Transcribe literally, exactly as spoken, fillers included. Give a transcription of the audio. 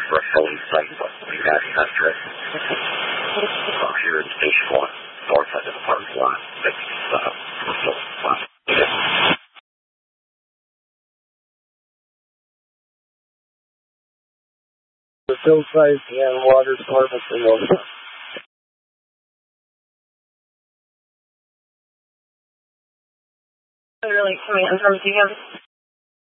for a filling site, but we got contract. Uh, here in Station one, north side of the park lot, that's uh, the spot. The fill site and water department in North. Really, I mean, in terms of you have